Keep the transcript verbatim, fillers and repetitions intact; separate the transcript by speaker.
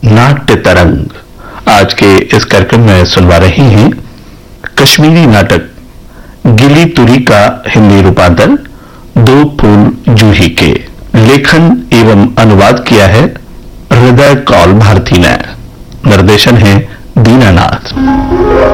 Speaker 1: नाट्य तरंग। आज के इस कार्यक्रम में सुनवा रही हैं कश्मीरी नाटक गिली तुरी का हिंदी रूपांतर दो फूल जूही के। लेखन एवं अनुवाद किया है हृदय कौल भारती ने। निर्देशन है दीनानाथ।